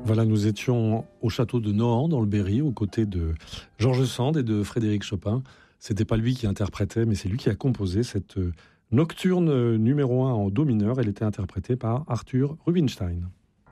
Voilà, nous étions au château de Nohant, dans le Berry, aux côtés de Georges Sand et de Frédéric Chopin. C'était pas lui qui interprétait, mais c'est lui qui a composé cette nocturne numéro 1 en do mineur. Elle était interprétée par Arthur Rubinstein.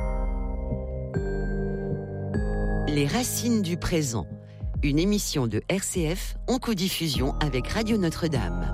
Les racines du présent, une émission de RCF en codiffusion avec Radio Notre-Dame.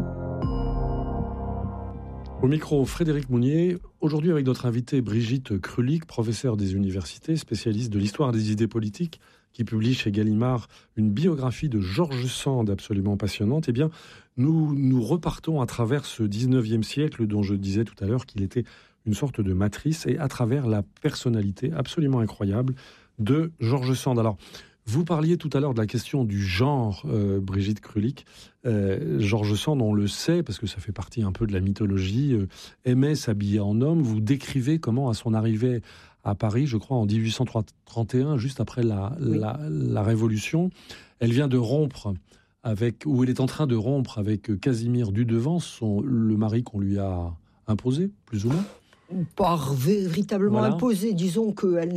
Au micro, Frédéric Mounier, aujourd'hui avec notre invitée Brigitte Krulik, professeure des universités, spécialiste de l'histoire des idées politiques, qui publie chez Gallimard une biographie de Georges Sand absolument passionnante. Eh bien, nous repartons à travers ce 19e siècle dont je disais tout à l'heure qu'il était une sorte de matrice et à travers la personnalité absolument incroyable de Georges Sand. Alors, vous parliez tout à l'heure de la question du genre, Brigitte Krulik. Georges Sand, on le sait, parce que ça fait partie un peu de la mythologie, aimait s'habiller en homme. Vous décrivez comment, à son arrivée à Paris, je crois en 1831, juste après la Révolution, elle vient de rompre ou elle est en train de rompre avec Casimir Dudevant, le mari qu'on lui a imposé, plus ou moins. Pas véritablement imposée, disons qu'elle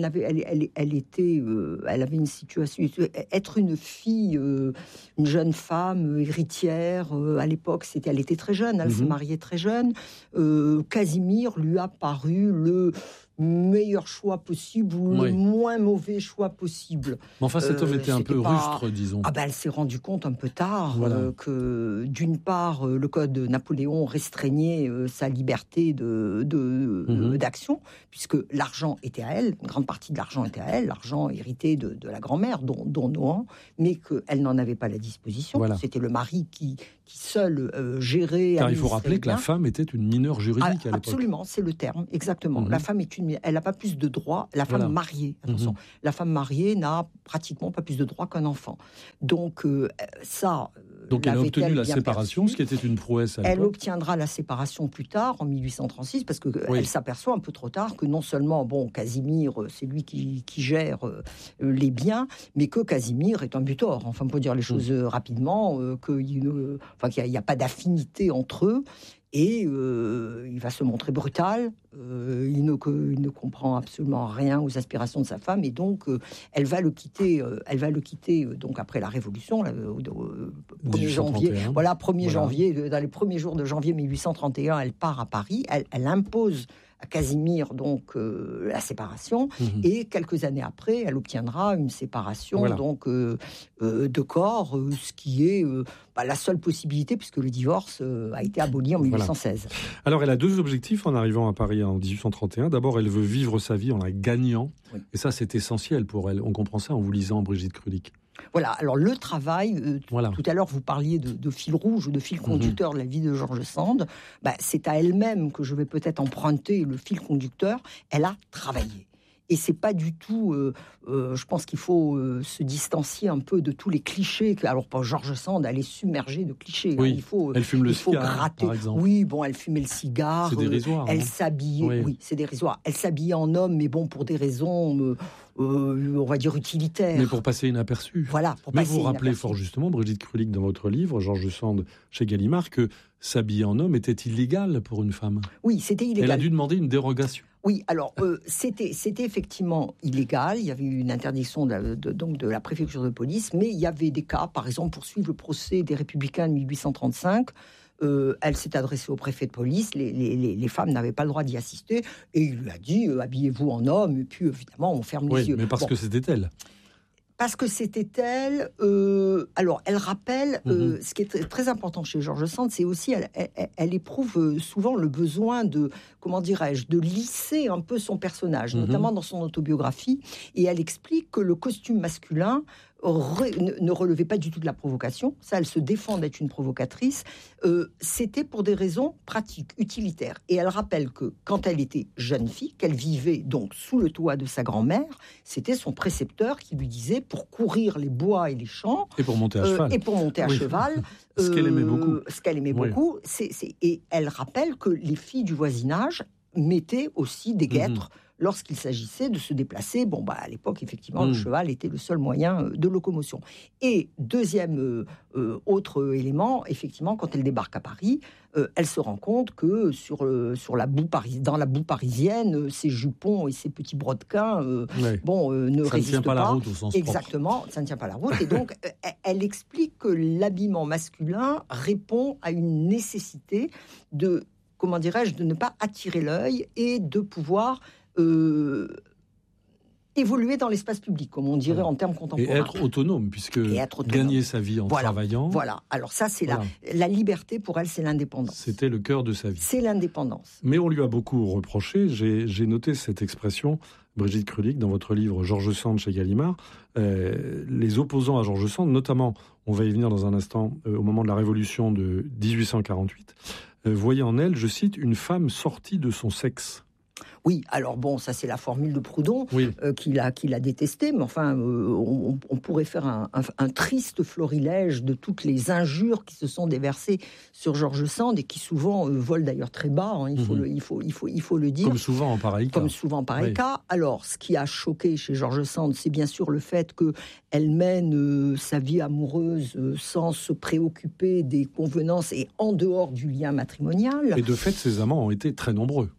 elle avait une situation, être une fille, une jeune femme héritière, à l'époque, elle était très jeune, elle s'est mariée très jeune. Casimir lui a paru le meilleur choix possible ou le moins mauvais choix possible. Mais enfin, cet homme était un peu rustre, disons. Elle s'est rendue compte un peu tard que, d'une part, le code Napoléon restreignait sa liberté d'action, puisque l'argent était à elle, une grande partie de l'argent était à elle, l'argent hérité de la grand-mère, dont Nohant, mais qu'elle n'en avait pas la disposition. Voilà. C'était le mari qui seul gérait... Car il faut rappeler que la femme était une mineure juridique à l'époque. Absolument, c'est le terme, exactement. La femme elle n'a pas plus de droits, la femme mariée, attention, la femme mariée n'a pratiquement pas plus de droits qu'un enfant. Donc Donc elle a obtenu la séparation, ce qui était une prouesse à l'époque. Elle obtiendra la séparation plus tard, en 1836, parce qu'elle s'aperçoit un peu trop tard que non seulement, Casimir, c'est lui qui gère les biens, mais que Casimir est un butor. Enfin, pour dire les choses rapidement, qu'il n'y a pas d'affinité entre eux. Et il va se montrer brutal, il ne comprend absolument rien aux aspirations de sa femme, et donc elle va le quitter donc après la Révolution, au 1er janvier. Voilà, 1er janvier, dans les premiers jours de janvier 1831, elle part à Paris, elle impose à Casimir donc la séparation, et quelques années après, elle obtiendra une séparation de corps, ce qui est la seule possibilité, puisque le divorce a été aboli en 1816. Alors elle a deux objectifs en arrivant à Paris en 1831. D'abord, elle veut vivre sa vie en la gagnant, et ça c'est essentiel pour elle. On comprend ça en vous lisant Brigitte Krulik. Voilà, alors le travail, tout à l'heure vous parliez de fil rouge ou de fil conducteur de la vie de Georges Sand, c'est à elle-même que je vais peut-être emprunter le fil conducteur. Elle a travaillé. Et c'est pas du tout, je pense qu'il faut se distancier un peu de tous les clichés. Alors pour Georges Sand, elle est submergée de clichés. Elle fume le cigare, gratter. Par exemple. Oui, elle fumait le cigare. C'est dérisoire. Elle s'habillait, c'est dérisoire. Elle s'habillait en homme, mais pour des raisons, on va dire utilitaires. Mais pour passer inaperçu. Voilà. Mais vous rappelez fort justement, Brigitte Krulik, dans votre livre, Georges Sand chez Gallimard, que s'habiller en homme était illégal pour une femme. Oui, c'était illégal. Elle a dû demander une dérogation. Oui, alors c'était effectivement illégal. Il y avait eu une interdiction de la préfecture de police, mais il y avait des cas, par exemple, pour suivre le procès des Républicains de 1835. Elle s'est adressée au préfet de police, les femmes n'avaient pas le droit d'y assister, et il lui a dit habillez-vous en homme, et puis évidemment on ferme les yeux. Mais parce que c'était elle. Parce que c'était elle. Alors, elle rappelle ce qui est très important chez Georges Sand, c'est aussi elle éprouve souvent le besoin de lisser un peu son personnage, notamment dans son autobiographie, et elle explique que le costume masculin ne relevait pas du tout de la provocation. Ça, elle se défend d'être une provocatrice. C'était pour des raisons pratiques, utilitaires. Et elle rappelle que quand elle était jeune fille, qu'elle vivait donc sous le toit de sa grand-mère, c'était son précepteur qui lui disait, pour courir les bois et les champs, et pour monter à cheval, ce qu'elle aimait beaucoup. Et elle rappelle que les filles du voisinage mettaient aussi des guêtres lorsqu'il s'agissait de se déplacer. Bon, à l'époque, effectivement, le cheval était le seul moyen de locomotion. Et deuxième autre élément, effectivement, quand elle débarque à Paris, elle se rend compte que dans la boue parisienne, ses jupons et ses petits brodequins ne résistent pas. Ça ne tient pas la route au sens Exactement, propre. ça ne tient pas la route. Et donc, elle explique que l'habillement masculin répond à une nécessité de ne pas attirer l'œil et de pouvoir évoluer dans l'espace public, comme on dirait en termes contemporains. Et être autonome, puisque gagner sa vie en travaillant... Voilà, alors ça, c'est la liberté pour elle, c'est l'indépendance. C'était le cœur de sa vie. C'est l'indépendance. Mais on lui a beaucoup reproché, j'ai noté cette expression, Brigitte Krulik, dans votre livre George Sand chez Gallimard, les opposants à George Sand, notamment, on va y venir dans un instant, au moment de la Révolution de 1848, voyaient en elle, je cite, une femme sortie de son sexe. Oui, alors ça c'est la formule de Proudhon qu'il a détestée, mais enfin on pourrait faire un triste florilège de toutes les injures qui se sont déversées sur George Sand et qui souvent volent d'ailleurs très bas, il faut le dire. Comme souvent en pareil cas. Alors, ce qui a choqué chez George Sand, c'est bien sûr le fait qu'elle mène sa vie amoureuse sans se préoccuper des convenances et en dehors du lien matrimonial. Et de fait, ses amants ont été très nombreux.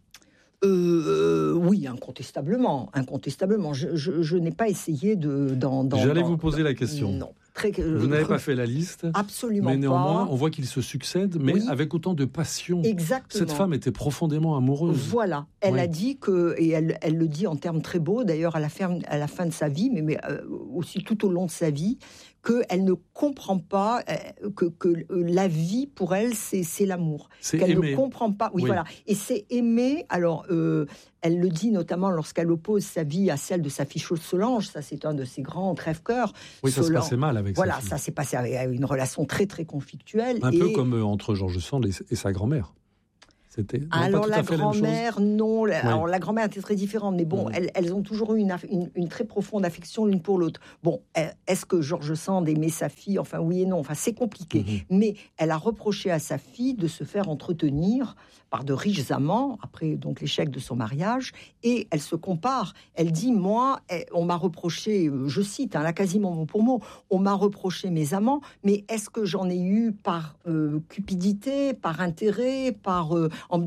Oui, incontestablement. Je n'ai pas essayé J'allais vous poser la question. Non. Vous n'avez pas fait la liste. Absolument pas. Mais néanmoins, on voit qu'ils se succèdent, mais avec autant de passion. Exactement. Cette femme était profondément amoureuse. Voilà. Elle a dit que, et elle le dit en termes très beaux, d'ailleurs à la fin de sa vie, mais aussi tout au long de sa vie, qu'elle ne comprend pas que la vie, pour elle, c'est l'amour. Qu'elle ne comprend pas. Oui, voilà. Et c'est aimer. Alors, elle le dit notamment lorsqu'elle oppose sa vie à celle de sa fille Solange. Ça, c'est un de ses grands crève-cœur. Oui, ça se passait mal avec sa fille. Voilà, ça s'est passé avec une relation très, très conflictuelle. Un peu comme entre George Sand et sa grand-mère. Alors la grand-mère, non. Alors la grand-mère était très différente, mais bon, elles ont toujours eu une très profonde affection l'une pour l'autre. Bon, est-ce que George Sand aimait sa fille ? Enfin, oui et non. Enfin, c'est compliqué. Mais elle a reproché à sa fille de se faire entretenir par de riches amants, après donc l'échec de son mariage, et elle se compare. Elle dit, moi, on m'a reproché, je cite, là quasiment mot pour mot, on m'a reproché mes amants, mais est-ce que j'en ai eu par cupidité, par intérêt, par ambition ?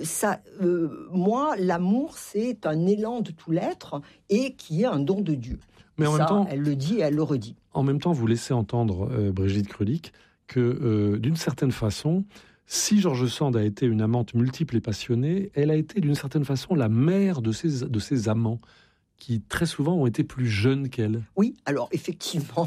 Moi, l'amour, c'est un élan de tout l'être et qui est un don de Dieu. Mais en même temps, elle le dit et elle le redit. En même temps, vous laissez entendre, Brigitte Krulik, que d'une certaine façon, si George Sand a été une amante multiple et passionnée, elle a été d'une certaine façon la mère de ses amants, qui très souvent ont été plus jeunes qu'elle. Oui, alors effectivement,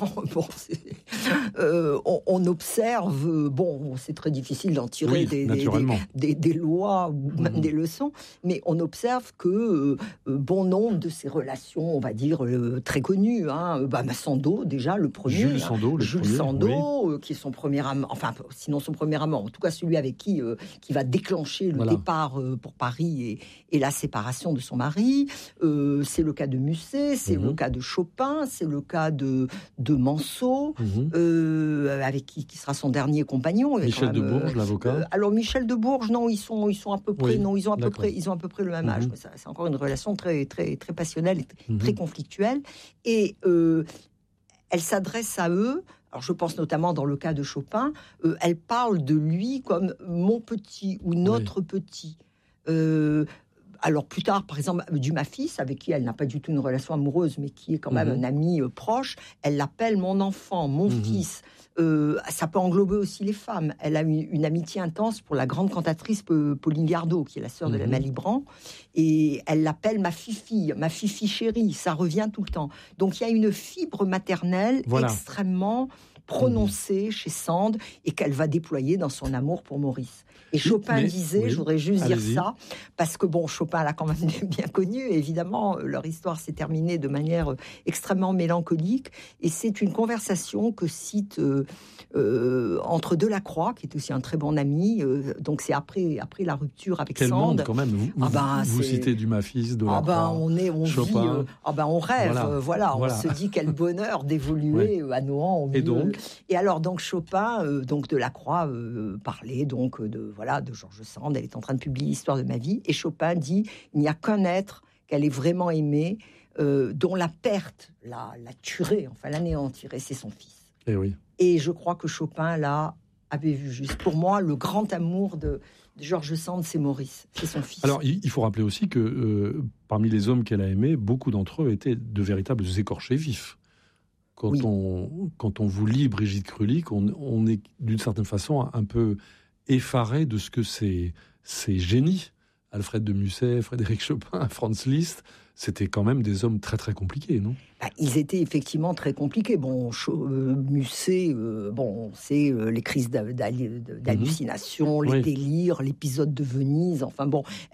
on observe, c'est très difficile d'en tirer des lois ou même des leçons, mais on observe que bon nombre de ces relations, on va dire très connues, Sandeau déjà, le premier, Jules Sandeau, qui est son premier amant, enfin sinon son premier amant, en tout cas celui avec qui va déclencher le départ pour Paris et la séparation de son mari, c'est le cas de Musset, c'est le cas de Chopin, c'est le cas de Manceau, avec qui sera son dernier compagnon. Michel de Bourges, l'avocat. Alors Michel de Bourges, non, ils sont à peu près, ils ont à peu près le même âge. C'est encore une relation très très très passionnelle, très conflictuelle, et elle s'adresse à eux. Alors je pense notamment dans le cas de Chopin, elle parle de lui comme mon petit ou notre petit. Alors plus tard, par exemple, Dumas fils, avec qui elle n'a pas du tout une relation amoureuse, mais qui est quand même un ami proche, elle l'appelle mon enfant, mon fils. Ça peut englober aussi les femmes. Elle a une amitié intense pour la grande cantatrice Pauline Gardot, qui est la sœur de la Malibran, et elle l'appelle ma fifi chérie. Ça revient tout le temps. Donc il y a une fibre maternelle extrêmement prononcée chez Sand et qu'elle va déployer dans son amour pour Maurice. Et Chopin disait, je voudrais juste dire ça, parce que Chopin l'a quand même bien connu, et évidemment, leur histoire s'est terminée de manière extrêmement mélancolique, et c'est une conversation que cite entre Delacroix, qui est aussi un très bon ami, donc c'est après la rupture avec Sand. Quel monde quand même, vous citez Dumas fils, Delacroix, Chopin. On rêve, on se dit quel bonheur d'évoluer à Nohant au milieu. Et alors, donc Chopin, donc Delacroix parlait donc de George Sand, elle est en train de publier l'histoire de ma vie, et Chopin dit, il n'y a qu'un être qu'elle ait vraiment aimé, dont la perte l'a tué, enfin l'anéantirait, c'est son fils. Et oui. Et je crois que Chopin, là, avait vu juste. Pour moi, le grand amour de George Sand, c'est Maurice, c'est son fils. Alors, il faut rappeler aussi que parmi les hommes qu'elle a aimés, beaucoup d'entre eux étaient de véritables écorchés vifs. Quand on vous lit Brigitte Krulik, on est d'une certaine façon un peu effaré de ce que ces génies, Alfred de Musset, Frédéric Chopin, Franz Liszt, c'était quand même des hommes très très compliqués, non ? Ils étaient effectivement très compliqués. Bon, Musset, c'est les crises d'hallucination, les délires, l'épisode de Venise. Enfin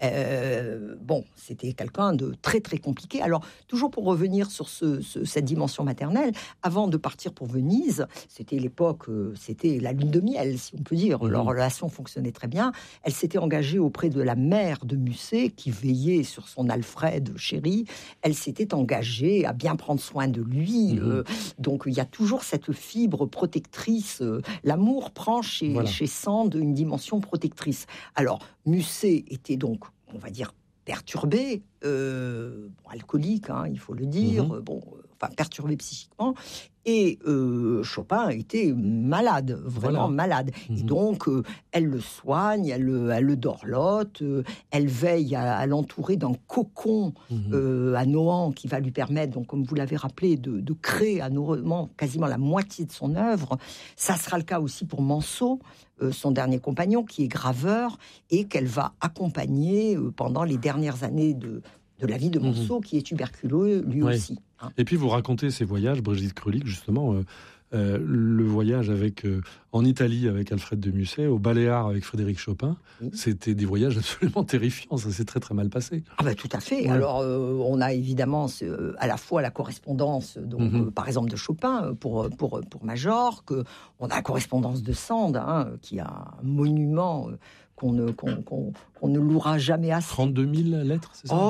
c'était quelqu'un de très très compliqué. Alors, toujours pour revenir sur cette dimension maternelle, avant de partir pour Venise, c'était l'époque, c'était la lune de miel, si on peut dire. Leur relation fonctionnait très bien. Elle s'était engagée auprès de la mère de Musset, qui veillait sur son Alfred chéri. Elle s'était engagée à bien prendre soin de lui. Donc, il y a toujours cette fibre protectrice. L'amour prend chez Sand une dimension protectrice. Alors, Musset était donc, on va dire, perturbé, alcoolique, il faut le dire, perturbé psychiquement. Et Chopin était malade, vraiment malade. Et donc, elle le soigne, elle le dorlote, elle veille à l'entourer d'un cocon à Nohant qui va lui permettre, donc, comme vous l'avez rappelé, de créer à Nohant quasiment la moitié de son œuvre. Ça sera le cas aussi pour Manceau, son dernier compagnon, qui est graveur, et qu'elle va accompagner pendant les dernières années de la vie de Manceau, qui est tuberculeux lui aussi. Et puis vous racontez ces voyages, Brigitte Krulik, justement, le voyage en Italie avec Alfred de Musset, au Baléares avec Frédéric Chopin, c'était des voyages absolument terrifiants, ça s'est très très mal passé. Tout à fait. Ouais. Alors on a évidemment à la fois la correspondance, par exemple de Chopin pour Majorque, on a la correspondance de Sand, qui a un monument qu'on ne louera jamais assez. 32 000 lettres, c'est ça ?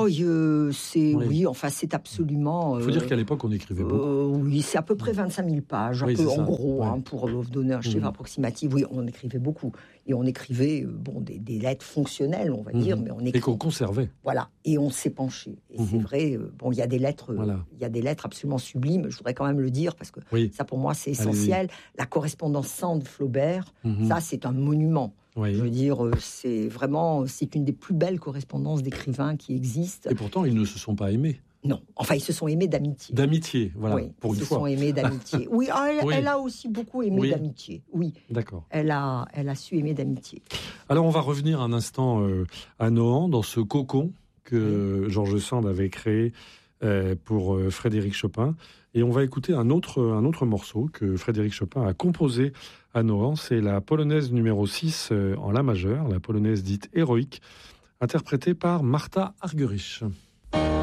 C'est absolument... Il faut dire qu'à l'époque, on écrivait beaucoup. Oui, c'est à peu près 25 000 pages, en gros, pour vous donner un chiffre approximatif. Oui, on écrivait beaucoup. Et on écrivait des lettres fonctionnelles, on va dire, mais on écrivait... Et qu'on conservait. Voilà, et on s'est penché. Et c'est vrai, il y a des lettres absolument sublimes, je voudrais quand même le dire, parce que ça, pour moi, c'est essentiel. La correspondance Sand-Flaubert, ça, c'est un monument. Je veux dire, c'est une des plus belles correspondances d'écrivains qui existent. Et pourtant, ils ne se sont pas aimés. Non, enfin, ils se sont aimés d'amitié. D'amitié, voilà, pour une fois. Ils se sont aimés d'amitié. Oui, elle a aussi beaucoup aimé d'amitié. Oui, d'accord. Elle a su aimer d'amitié. Alors, on va revenir un instant à Nohant, dans ce cocon que George Sand avait créé pour Frédéric Chopin. Et on va écouter un autre morceau que Frédéric Chopin a composé à Nohant. C'est la polonaise numéro 6 en la majeure, la polonaise dite héroïque, interprétée par Martha Argerich.